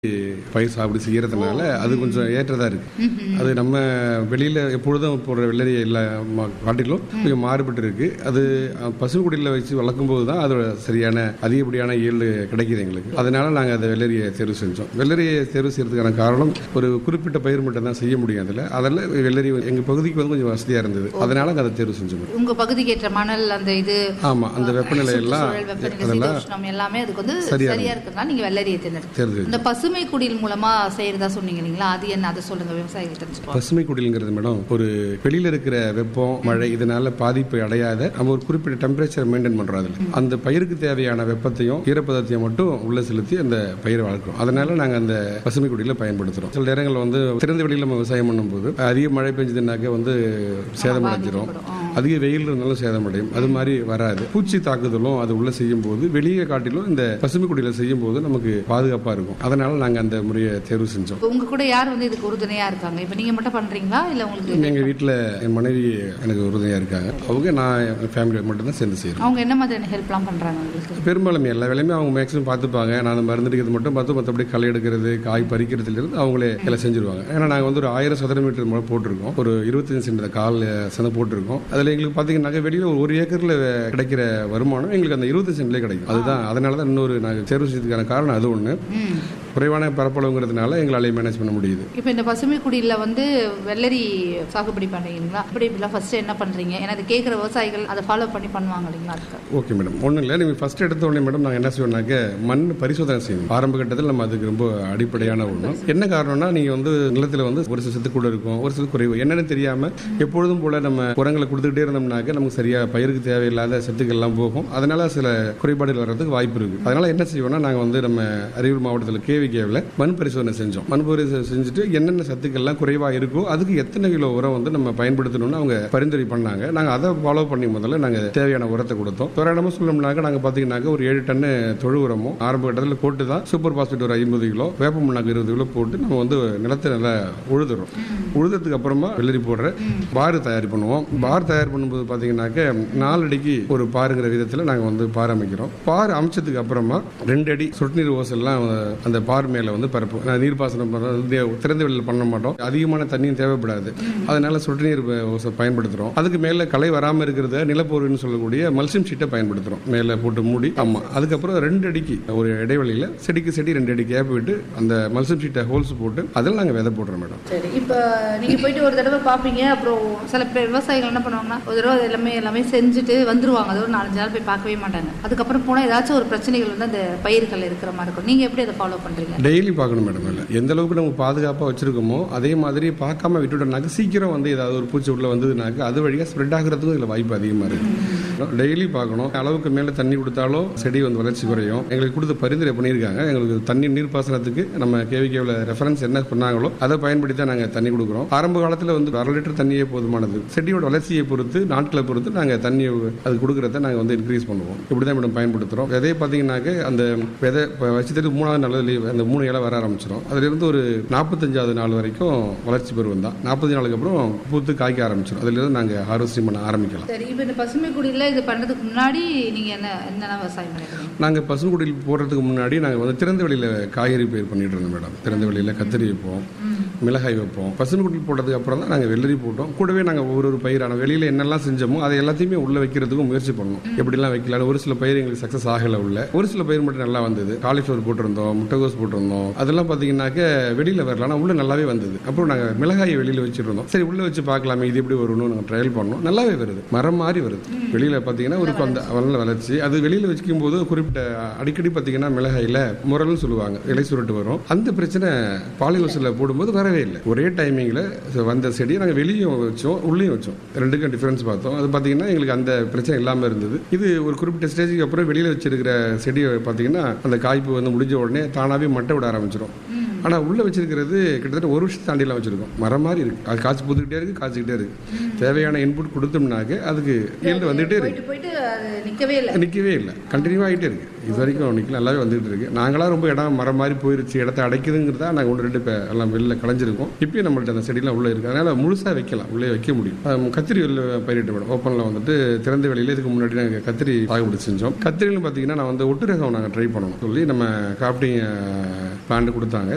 பயிர் சாகுபடி செய்யறதுனால அது கொஞ்சம் ஏற்றதா இருக்கு. அது நம்ம வெளியில எப்பொழுதும் போடுற வெள்ளரி காட்டிலும் கொஞ்சம் மாறுபட்டு இருக்கு. அது பசுக்குடியில் வச்சு வளர்க்கும் போது தான் அதோட சரியான அதிகப்படியான ஈல்டு கிடைக்குது எங்களுக்கு. அதனால நாங்கள் அந்த வெள்ளரியை தேர்வு செஞ்சோம். வெள்ளரியை தேர்வு செய்யறதுக்கான காரணம் ஒரு குறிப்பிட்ட பயிர் மட்டும் தான் செய்ய முடியும். அதில் வெள்ளரி எங்க பகுதிக்கு வந்து கொஞ்சம் வசதியா இருந்தது. அதனால அதை தேர்வு செஞ்சோம். உங்க பகுதிக்கு ஏற்ற மணல் அந்த இது அந்த வெப்பநிலை எல்லாம் எல்லாமே அதுக்கு வந்து சரியா இருக்கிறதுனால நீங்க வெள்ளரியை தேர்ந்தெடுத்து இந்த பசுமை குடில் மூலமா செய்யறதா சொன்னீங்க இல்லைங்களா? அது என்ன, அதை சொல்லுங்க, விவசாயிகள் தெரிஞ்சுக்கோ. பசுமை குடில்ங்கிறது மேடம் ஒரு வெளியில இருக்கிற வெப்பம் மழை இதனால பாதிப்பு அடையாத நம்ம ஒரு குறிப்பிட்ட டெம்பரேச்சர் மெயின்டைன் பண்றோம். அதுல அந்த பயிருக்கு தேவையான வெப்பத்தையும் ஈரப்பதத்தையும் மட்டும் உள்ள செலுத்தி அந்த பயிரை வளர்க்கிறோம். அதனால நாங்க அந்த பசுமை குடியில பயன்படுத்துறோம். சில நேரங்கள் வந்து திறந்த வெளியில நம்ம விவசாயம் பண்ணும்போது அதிக மழை பெஞ்சதுனாக்க வந்து சேதம் அடைஞ்சிரும். அதிக வெயில் இருந்தாலும் சேதமடையும். அது மாதிரி வராது. பூச்சி தாக்குதலும் அது உள்ள செய்யும் போது வெளியே காட்டிலும் இந்த பசுமை குடியில செய்யும் போது நமக்கு பாதுகாப்பா இருக்கும். அதனால நாங்க அந்த முறையை தேர்வு செஞ்சோம். உங்க கூட யார் வந்து இதுக்கு உறுதுணையா இருக்காங்க? இப்ப நீங்க மட்டும் பண்றீங்களா இல்ல உங்களுக்கு? எங்க வீட்டுல என் மனைவி எனக்கு உறுதுணையா இருக்காங்க. அவங்க நான் ஃபேமிலி மட்டும் தான் சேர்ந்து செய்யறோம். அவங்க என்ன மாதிரி ஹெல்ப்லாம் பண்றாங்க உங்களுக்கு? பெரும்பாலும் எல்லா வேலையுமே அவங்க மேக்ஸிமம் பார்த்துப்பாங்க. நான் மருந்துக்கிறது மட்டும் பார்த்து மற்றபடி களை எடுக்கிறது காய் பறிக்கிறதுல இருந்து அவங்களே எல்லாம் செஞ்சிருவாங்க. ஏன்னா நாங்க வந்து ஒரு 1000 சதுர மீட்டர் முறை போட்டிருக்கோம். ஒரு 25 சென்ட் கால் சந்தை போட்டிருக்கோம். அதுல எங்களுக்கு பாத்தீங்கன்னா வெளியில ஒரு ஏக்கர்ல கிடைக்கிற வருமானம் எங்களுக்கு அந்த 20 சென்ட்லேயே கிடைக்கும். அதுதான் அதனாலதான் இன்னொரு நாங்கள் தேர்வு செய்யறதுக்கான காரணம் அது ஒண்ணு. குறைவான பரப்பளவுங்கிறதுனால எங்களால மேனேஜ் பண்ண முடியுது. இப்போ இந்த பசுமை குடியில வந்து வெள்ளரி சாகுபடி பண்றீங்களா? இப்படிலாம் ஃபர்ஸ்ட் என்ன பண்றீங்க? ஏன்னா அது கேட்குற விவசாயிகள் அதை ஃபாலோ பண்ணி பண்ணுவாங்க இல்லைங்களா? ஓகே மேடம், ஒன்றும் இல்லை. நீங்கள் ஃபர்ஸ்ட் எடுத்த உடனே மேடம் நாங்கள் என்ன செய்வோம்னாக்க மண் பரிசோதனை செய்யணும். ஆரம்ப கட்டத்தில் நம்ம அதுக்கு ரொம்ப அடிப்படையான ஒன்று. என்ன காரணம்னா நீங்கள் வந்து நிலத்தில் வந்து ஒரு சில சத்து கூட இருக்கும், ஒரு சில குறைவு என்னன்னு தெரியாமல் எப்பொழுதும் போல நம்ம உரங்களை கொடுத்துக்கிட்டே இருந்தோம்னாக்க நமக்கு சரியா பயிருக்கு தேவையில்லாத சத்துக்கள் எல்லாம் போகும். அதனால சில குறைபாடுகள் வர்றதுக்கு வாய்ப்பு இருக்கு. அதனால என்ன செய்வோம்னா நாங்கள் வந்து நம்ம அரியலூர் மாவட்டத்தில் மண் பரிசோதனை செஞ்சோம். மண் பரிசோதனை செஞ்சுட்டு என்னென்ன சத்துக்கள்லாம் குறைவா இருக்கோ அதுக்கு எத்தனை கிலோ உரம் வந்து நம்ம பயன்படுத்தணும்னு அவங்க பரிந்துரை பண்ணாங்க. நாங்க அதை ஃபாலோ பண்ணி முதல்ல நாங்க தேவையான உரத்தை கொடுத்தோம். தோராயமா சொல்லணும்னாக்க நாங்க பாத்தீங்கன்னாக்க ஒரு 7 டன் தொழு உரமும் ஆரம்ப கட்டத்தில் போட்டு தான் சூப்பர் பாஸ்பேட் ஒரு 50 கிலோ வேப்ப முன்னாக்கு 20 கிலோ போட்டு நம்ம வந்து நிலத்தை நல்லா உழுதுறோம். உழுதுறதுக்கு அப்புறமா வெள்ளரி போடுற பார் தயார் பண்ணுவோம். பார் தயார் பண்ணும்போது பாத்தீங்கன்னாக்க 4 அடிக்கு ஒரு பாருங்கிற விதத்தில் நாங்க வந்து பார் அமைக்கிறோம். பார் அமைச்சதுக்கு அப்புறமா 2 அடி சொட்டு நீர் ஓசெல்லாம் அந்த பார் மேல வந்து பரப்பும். நீர்ப்பாசனம் திறந்த வெளியில் பண்ண மாட்டோம். அதிகமான தண்ணியும் தேவைப்படாது. அதனால சொட்டு நீர் பயன்படுத்துறோம். அதுக்கு மேல களை வராம இருக்கிறத நிலப்போர்வைன்னு சொல்லக்கூடிய மல்சியம் ஷீட்டை பயன்படுத்துறோம். மேல போட்டு மூடி. ஆமா, அதுக்கப்புறம் 2 அடிக்கு ஒரு இடைவெளியில செடிக்கு செடி 2 அடி கேப் விட்டு அந்த மல்சியம் ஷீட்டை ஹோல்ஸ் போட்டு அதில் நாங்க விதை போடுறோம் மேடம். சரி, இப்போ நீங்க போயிட்டு ஒரு தடவை பாப்பீங்க. அப்புறம் சில பேர் விவசாயிகள் என்ன பண்ணுவாங்கன்னா ஒரு தடவை எல்லாமே செஞ்சுட்டு வந்துருவாங்க. அது ஒரு 4-5 நாள் போய் பார்க்கவே மாட்டாங்க. அதுக்கப்புறம் போனா ஏதாச்சும் ஒரு பிரச்சனைகள் வந்து அந்த பயிர்கள் இருக்கிற மாதிரி இருக்கும். நீங்க எப்படி அதை ஃபாலோ பண்றீங்க? டெய்லி பார்க்கணும் மேடம். எந்த அளவுக்கு நம்ம பாதுகாப்பாக வச்சிருக்கோமோ அதே மாதிரி பார்க்காம விட்டுட்டோம்னாக்க சீக்கிரம் வந்து ஏதாவது ஒரு பூச்சி உள்ள வந்ததுனாக்க அது வழியாக ஸ்ப்ரெட் ஆகிறதுக்கும் இதில் வாய்ப்பு அதிகமாக இருக்கு. டெய்லி பார்க்கணும். அளவுக்கு மேலே தண்ணி கொடுத்தாலும் செடி வந்து வளர்ச்சி குறையும். எங்களுக்கு கொடுத்து பரிந்துரை பண்ணியிருக்காங்க. எங்களுக்கு தண்ணி நீர்ப்பாசனத்துக்கு நம்ம கேவிகேவில் ரெஃபரன்ஸ் என்ன பண்ணாங்களோ அதை பயன்படுத்தி தான் நாங்கள் தண்ணி கொடுக்குறோம். ஆரம்ப காலத்தில் வந்து 1/2 லிட்டர் தண்ணியே போதுமானது. செடியோட வளர்ச்சியை பொறுத்து நாட்களை பொறுத்து நாங்கள் தண்ணி அது கொடுக்குறத நாங்கள் வந்து இன்க்ரீஸ் பண்ணுவோம். இப்படி தான் மேடம் பயன்படுத்துகிறோம். விதையை பார்த்தீங்கன்னாக்க அந்த விதை வச்சதுக்கு 3வது நாள் அந்த 3 இலை வர ஆரம்பிச்சிடும். அதுல இருந்து ஒரு 45வது நாள் வரைக்கும் வளர்ச்சி பருவம் தான். 40 நாளுக்கு அப்புறம் பூத்து காய்க்க ஆரம்பிச்சிடும். அதுல இருந்து நாங்க ஹார்வெஸ்டிங் பண்ண ஆரம்பிக்கலாம். சரி, இப்போ இந்த பசுமை குடியில இது பண்றதுக்கு முன்னாடி நீங்க என்ன விவசாயம் பண்ணிருக்கீங்க? நாங்க பசுமை குடியில் போடுறதுக்கு முன்னாடி நாங்க வந்து திறந்த வெளியில காய்கறி பயிர் பண்ணிட்டு இருந்தோம் மேடம். திறந்த வெளியில கத்திரி வைப்போம், மிளகாய் வைப்போம். பசுமை குடியில் போட்டதுக்கு அப்புறம் தான் நாங்க வெள்ளரி போட்டோம். கூடவே நாங்க ஒவ்வொரு பயிரான வெளியில என்னெல்லாம் செஞ்சோமோ அதை எல்லாத்தையுமே உள்ள வைக்கிறதுக்கும் முயற்சி பண்ணோம். எப்படிலாம் வைக்கலாம். ஒரு சில பயிர் எங்களுக்கு சக்சஸ் ஆகல. உள்ள ஒரு சில பயிர் மட்டும் நல்லா வந்தது. காலிஃபிளவர் போட்டிருந்தோம், முட்டைகோஸ் போட்டிருந்தோம். அதெல்லாம் பாத்தீங்கன்னாக்க வெளியில வரல, ஆனா உள்ள நல்லாவே வந்தது. அப்புறம் நாங்க மிளகாயை வெளியில வச்சிருந்தோம். சரி, உள்ள வச்சு பார்க்கலாமே இது எப்படி வரும்னு நாங்க ட்ரையல் பண்ணோம். நல்லாவே வருது. மரம் மாதிரி வருது. வெளியில பாத்தீங்கன்னா ஒரு நல்ல வளர்ச்சி. அது வெளியில வச்சுக்கும் போது குறிப்பிட்ட அடிக்கடி பாத்தீங்கன்னா மிளகாயில முரல்னு சொல்லுவாங்க, இலை சுருட்டு வரும். அந்த பிரச்சனை பாலிஹவுஸ்ல போடும்போது வரவே இல்லை. ஒரே டைமிங்ல வந்த செடியை நாங்க வெளியும் வச்சோம், உள்ளேயும் வச்சோம். ரெண்டுக்கும் டிஃபரன்ஸ் பார்த்தோம். அது பாத்தீங்கன்னா எங்களுக்கு அந்த பிரச்சனை இல்லாம இருந்தது. இது ஒரு குறிப்பிட்ட ஸ்டேஜுக்கு அப்புறம் வெளியில வச்சிருக்கிற செடியை பாத்தீங்கன்னா அந்த காய்ப்பு வந்து முடிஞ்ச உடனே தானாவே மட்டை விட ஆரம்பிச்சிடும். ஆனா உள்ள வச்சிருக்கிறது கிட்டத்தட்ட 1 வருஷம் தாண்டிலாம் வச்சிருக்கோம். மரம் மாதிரி இருக்கு. அது காய்ச்சி பூத்துக்கிட்டே இருக்கு, காய்ச்சிக்கிட்டே இருக்கு. தேவையான இன்புட் கொடுத்தோம்னாக்க அதுக்கு ஈல்டு வந்துகிட்டே இருக்கு. நிக்கவே இல்லை, கண்டினியூ ஆகிட்டே இருக்கு. இது வரைக்கும் நிக்கல, நல்லாவே வந்துகிட்டு இருக்கு. நாங்களாம் ரொம்ப இடம் மரம் மாதிரி போயிருச்சு, இடத்த அடைக்குதுங்கிறதா நாங்கள் 1-2 எல்லாம் வெளில களைஞ்சிருக்கோம். இப்பயும் நம்மள்ட்ட அந்த செடியெல்லாம் உள்ள இருக்கு. அதனால முழுசா வைக்கலாம், உள்ளே வைக்க முடியும். கத்திரி பயிரிட்டு மேடம் ஓப்பன்ல வந்துட்டு திறந்த வெளியில இதுக்கு முன்னாடி நாங்கள் கத்திரி சாகுபடி செஞ்சோம். கத்திரின்னு பார்த்தீங்கன்னா நான் வந்து ஒட்டு ரகம் நாங்கள் ட்ரை பண்ணணும் சொல்லி நம்ம கிராஃப்டிங் பிளான் கொடுத்தாங்க.